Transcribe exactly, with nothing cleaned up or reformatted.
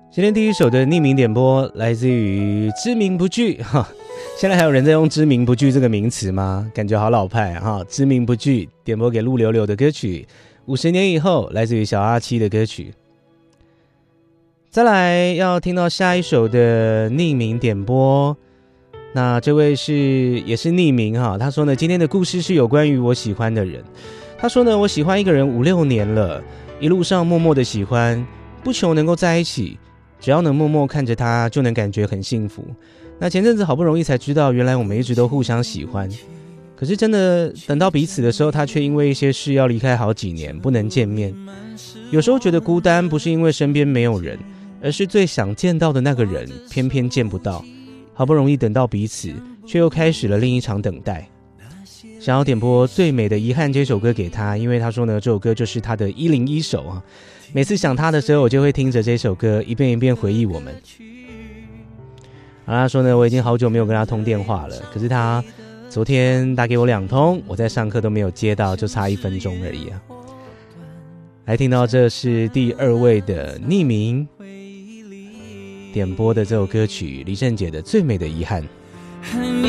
今天第一首的匿名点播来自于知名不具哈，现在还有人在用知名不具这个名词吗？感觉好老派哈。知名不具点播给陆柳柳的歌曲，五十年以后来自于小阿七的歌曲。再来要听到下一首的匿名点播，那这位是也是匿名哈，他说呢，今天的故事是有关于我喜欢的人。他说呢，我喜欢一个人五六年了，一路上默默的喜欢，不求能够在一起，只要能默默看着他，就能感觉很幸福。那前阵子好不容易才知道，原来我们一直都互相喜欢。可是真的等到彼此的时候，他却因为一些事要离开好几年，不能见面。有时候觉得孤单，不是因为身边没有人，而是最想见到的那个人偏偏见不到。好不容易等到彼此，却又开始了另一场等待。想要点播《最美的遗憾》这首歌给他，因为他说呢，这首歌就是他的一零一首啊。每次想他的时候，我就会听着这首歌，一遍一遍回忆我们。然后他说呢，我已经好久没有跟他通电话了，可是他昨天打给我两通，我在上课都没有接到，就差一分钟而已啊。来听到这是第二位的匿名点播的这首歌曲，李圣杰的《最美的遗憾》。